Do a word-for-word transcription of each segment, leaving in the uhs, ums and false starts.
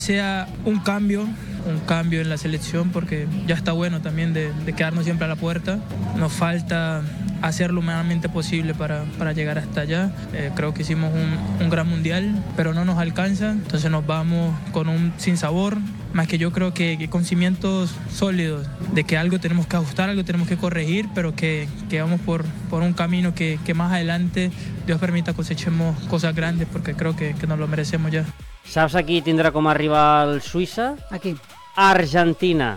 Sea un cambio, un cambio en la selección, porque ya está bueno también de, de quedarnos siempre a la puerta. Nos falta hacer lo humanamente posible para, para llegar hasta allá. Eh, creo que hicimos un, un gran mundial, pero no nos alcanza, entonces nos vamos con un sinsabor. Más que yo creo que, que con cimientos sólidos, de que algo tenemos que ajustar, algo tenemos que corregir, pero que, que vamos por, por un camino que, que más adelante Dios permita cosechemos cosas grandes, porque creo que, que nos lo merecemos ya. Saps a qui tindrà com a rival Suïssa? Aquí. Argentina.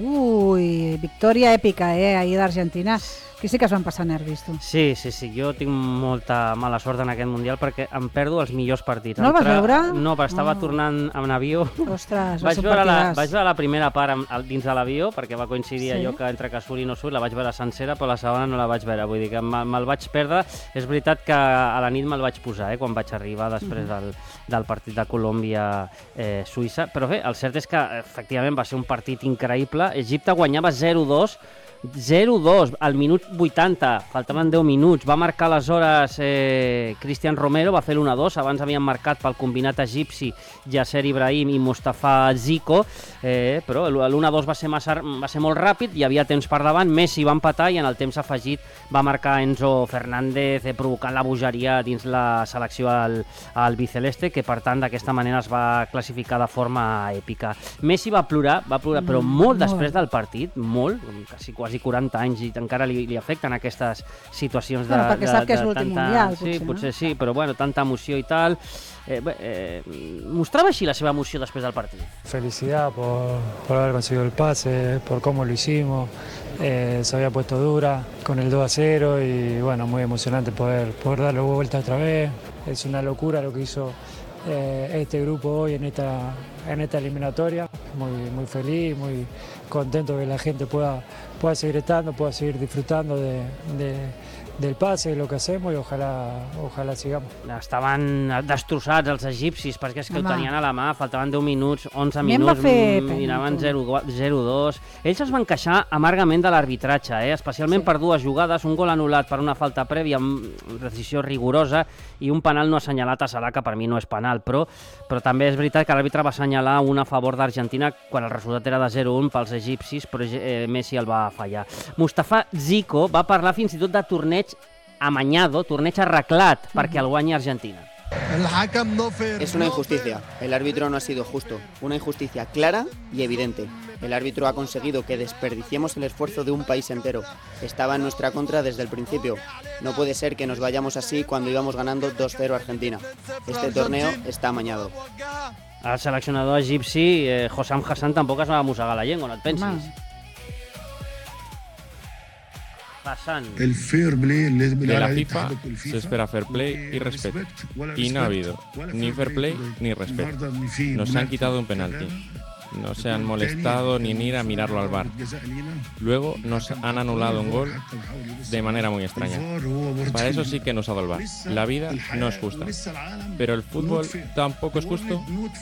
Ui, victòria èpica, eh, ahir d'Argentina. Aquí sí que es van passar nervis, tu. Sí, sí, sí. Jo tinc molta mala sort en aquest Mundial perquè em perdo els millors partits. No el vas Entre... veure? No, però estava Oh. tornant en avió. Ostres, va vaig, ser un veure la, partidàs. vaig veure la primera part amb, dins de l'avió, perquè va coincidir Sí. allò que entre que surt i no surt, la vaig veure sencera, però la segona no la vaig veure. Vull dir que me'l me vaig perdre. És veritat que a la nit me'l vaig posar, eh, quan vaig arribar després Mhm. del, del partit de Colòmbia-Suïssa. Eh, però bé, el cert és que efectivament va ser un partit increïble. Egipte guanyava zero dos, zero dos al minut vuitanta, faltaven deu minuts, va marcar aleshores eh, Cristian Romero, va fer l'u a dos, abans havien marcat pel combinat egipci Yasser Ibrahim i Mustafa Zico, eh, però l'u a dos va ser, massa, va ser molt ràpid, hi havia temps per davant, Messi va empatar i en el temps afegit va marcar Enzo Fernández, eh, provocant la bogeria dins la selecció al, al Biceleste, que per tant d'aquesta manera es va classificar de forma èpica. Messi va plorar, va plorar, però molt després del partit, molt, quasi quasi quaranta anys i encara li, li afecten aquestes situacions de, bueno, perquè de, sap que és de l'últim tanta... mundial, sí, potser, potser no? sí, però bueno, tanta emoció i tal. Eh, bé, eh, mostrava així la seva emoció després del partit. Felicidad por, por haber conseguido el pase, por cómo lo hicimos, eh, se había puesto dura con el dos a cero y bueno, muy emocionante poder, poder darle vuelta otra vez. Es una locura lo que hizo eh, este grupo hoy en esta, en esta eliminatoria. Muy, muy feliz, muy contento que la gente pueda, pueda seguir estando, pueda seguir disfrutando de, de, del pase, de lo que hacemos y ojalá, ojalá sigamos. Estaven destrossats els egipcis perquè és que Home. ho tenien a la mà, faltaven deu minuts, onze A mi em va minuts, fer mm, pena, i anaven tu. zero dos. Ells es van queixar amargament de l'arbitratge, eh? especialment Sí. per dues jugades, un gol anul·lat per una falta prèvia amb decisió rigorosa i un penal no assenyalat a Salah, que per mi no és penal, però, però també és veritat que l'àrbitre va assenyalar un a favor d'Argentina quan el resultat era de zero un pels egipcis, però eh, Messi el va fallar. Mustafa Zico va parlar fins i tot de torneig amañado, torneig arreglat perquè el guanyi Argentina. Es una injusticia. El árbitro no ha sido justo. Una injusticia clara y evidente. El árbitro ha conseguido que desperdiciemos el esfuerzo de un país entero. Estaba en nuestra contra desde el principio. No puede ser que nos vayamos así cuando íbamos ganando dos cero a Argentina. Este torneo está amañado. El seleccionador egipci, eh, Hossam Hassan, tampoc es va mossegar la llengua, no et pensis. Home. Hassan. El fair play De la FIFA se espera fair play y respeto. Y no ha habido ni fair play ni respeto. Nos han quitado un penalti. No se han molestado ni en ir a mirarlo al V A R. Luego nos han anulado un gol de manera muy extraña. Para eso sí que nos ha dado el V A R. La vida no es justa. Pero el fútbol tampoco es justo.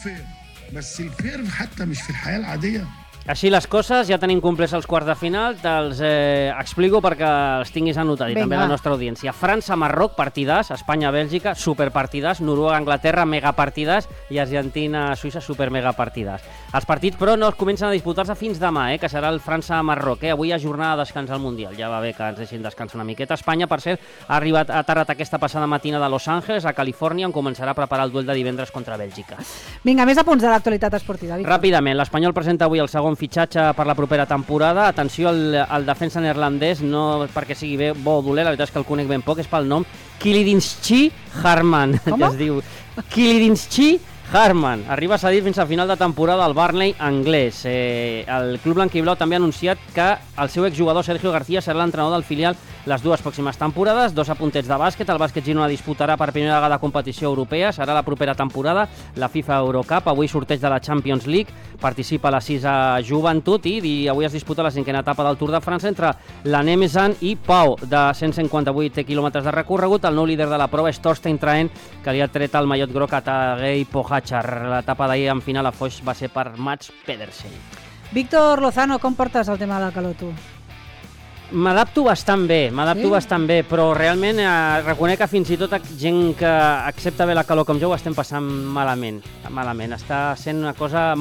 Així les coses, ja tenim complets els quarts de final, te'ls eh, explico perquè els tinguis anotat i Vinga, també la va. nostra audiència. França-Marroc, partidàs, Espanya-Bèlgica, superpartidàs, Noruega-Anglaterra, megapartidàs i Argentina-Suïssa, supermegapartidàs. Els partits, però, no comencen a disputar-se fins demà, eh, que serà el França-Marroc. Eh? Avui hi ha jornada de descans al Mundial, ja va bé que ens deixin descansar una miqueta. Espanya, per cert, ha arribat ha aterrat aquesta passada matina de Los Angeles, a Califòrnia, on començarà a preparar el duel de divendres contra Bèlgica. Vinga, més apunts de l'actualitat esportiva. Víctor. Ràpidament, l'Espanyol presenta avui el segon fitxatge per la propera temporada. Atenció al, al defensa neerlandès, no perquè sigui bé, bo o dolent, la veritat és que el conec ben poc, és pel nom Kilidinski Harman, Com? que es diu Kilidinski Harman. Arriba cedit fins al final de temporada al Burnley anglès. Eh, el club blanquiblau també ha anunciat que el seu exjugador Sergio García serà l'entrenador del filial les dues pròximes temporades. Dos apuntets de bàsquet. El bàsquet Girona disputarà per primera vegada competició europea. Serà la propera temporada la FIFA Eurocup. Avui sorteig de la Champions League. Participa la sisa joventut i, i avui es disputa la cinquena etapa del Tour de França entre la Nemezan i Pau, de cent cinquanta-vuit quilòmetres de recorregut. El nou líder de la prova és Torstein Traen, que li ha tret el mallot groc a Tadej Pogačar. L'etapa d'ahir en final a Foix va ser per Mats Pedersen. Víctor Lozano, com portes el tema de la calor, tu? M'adapto bastant bé, m'adapto Sí? bastant bé, però realment eh, reconec que fins i tot gent que accepta bé la calor com jo ho estem passant malament. Malament, està sent una cosa